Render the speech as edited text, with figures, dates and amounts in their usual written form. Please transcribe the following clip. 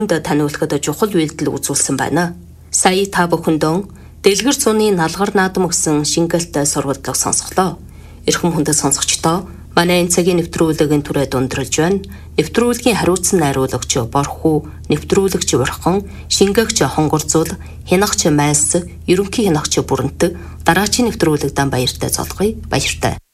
таниулахад чухал үйлдэл үзүүлсэн байна. Сая та бүхэндөө дэлгэр цууны налгар наадам өгсөн шингэлтэй сургалтлага сонсголоо. Эрхэм хүндэт сонсогчдоо манай энэ цагийн нэвтрүүлгийн түрээд өндөрлж байна. Нэвтрүүлгийн хариуцсан найруулагч Борхуу, нэвтрүүлэгч Урхан, шингээгч Хонгорзуул, хянагч Майс, ерөнхий хянагч Бүрэнтэг дараачийн нэвтрүүлэгдэн баяртай золгоё. Баяртай.